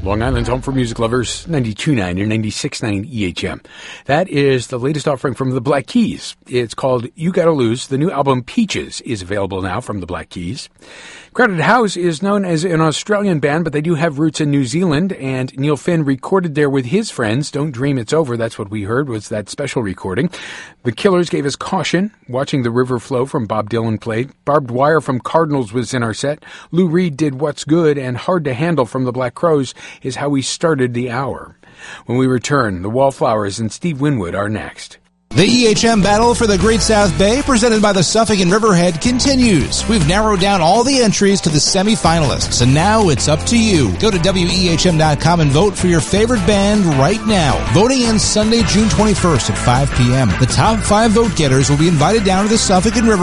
Long Island's home for music lovers, 92.9 and 96.9 EHM. That is the latest offering from the Black Keys. It's called You Gotta Lose. The new album Peaches is available now from the Black Keys. Crowded House is known as an Australian band, but they do have roots in New Zealand, and Neil Finn recorded there with his friends. Don't Dream It's Over, that's what we heard, was that special recording. The Killers gave us Caution, Watching the River Flow from Bob Dylan played. Barbed Wire from Cardinals was in our set. Lou Reed did What's Good, and Hard to Handle from the Black Crowes is how we started the hour. When we return, the Wallflowers and Steve Winwood are next. The EHM battle for the Great South Bay, presented by the Suffolk and Riverhead, continues. We've narrowed down all the entries to the semi-finalists, and now it's up to you. Go to WEHM.com and vote for your favorite band right now. Voting ends Sunday, June 21st at 5 p.m. The top 5 vote getters will be invited down to the Suffolk and Riverhead